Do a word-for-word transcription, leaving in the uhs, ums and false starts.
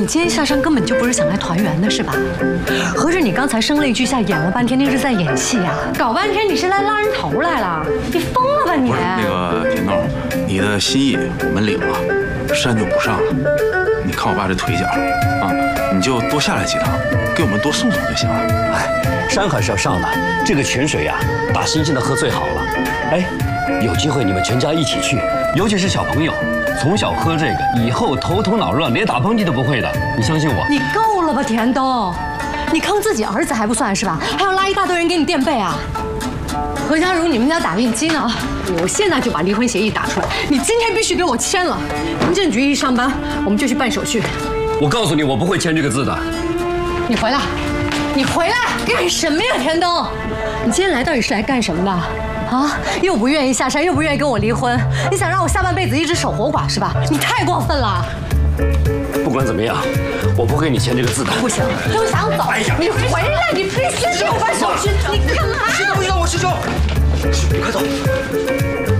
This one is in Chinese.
你今天下山根本就不是想来团圆的，是吧？合着你刚才声泪俱下演了半天，那是在演戏呀？搞半天你是来拉人头来了？你疯了吧你？ 不是那个田豆，你的心意我们领了，山就不上了。你看我爸这腿脚啊，你就多下来几趟，给我们多送送就行了。 哎，山还是要上的，这个泉水呀，打新鲜的喝最好了。哎，有机会你们全家一起去，尤其是小朋友。 从小喝这个，以后头疼脑热，连打喷嚏都不会的。你相信我。 你够了吧，田东？你坑自己儿子还不算是吧？还要拉一大堆人给你垫背啊？何家茹，你们家打印机呢？我现在就把离婚协议打出来，你今天必须给我签了。民政局一上班，我们就去办手续。 我告诉你，我不会签这个字的。 你回来，你回来干什么呀，田东？你今天来到底是来干什么的？ 啊！又不愿意下山，又不愿意跟我离婚，你想让我下半辈子一直守活寡是吧？你太过分了！ 不管怎么样，我不会给你签这个字的。 不行，都想走，哎呀，你回来，你必须给我办手续！你干嘛？ 师兄，让我师兄，你快走。